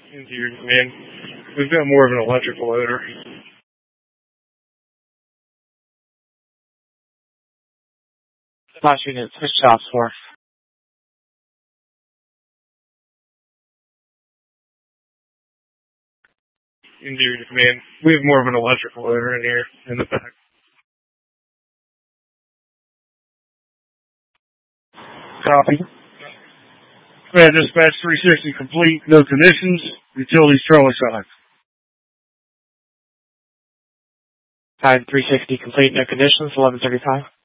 into your command. We've got more of an electrical odor. Dispatch unit, switch jobs for. Into your command. We have more of an electrical odor in here, in the back. Copy. Command dispatch 360 complete, no conditions. Utilities Charlie side. Time 360 complete, no conditions, 11:35.